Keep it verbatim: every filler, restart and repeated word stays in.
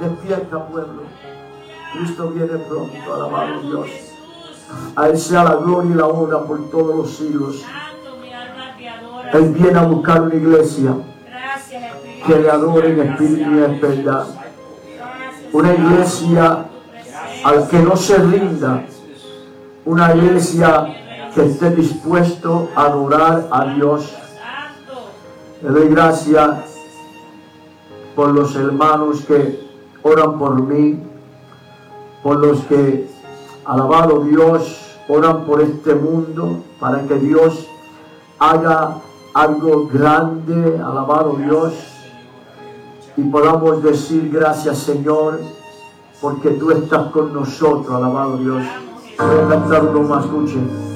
Despierta, pueblo. Cristo viene pronto, alabado Dios. A Él sea la gloria y la honra por todos los siglos. Él viene a buscar una iglesia que le adore en espíritu y en verdad. Una iglesia al que no se rinda. Una iglesia que esté dispuesto a adorar a Dios. Le doy gracias por los hermanos que oran por mí, por los que, alabado Dios, oran por este mundo, para que Dios haga algo grande, alabado Dios, y podamos decir gracias, Señor, porque tú estás con nosotros, alabado Dios. Voy a cantar uno más, escuchen.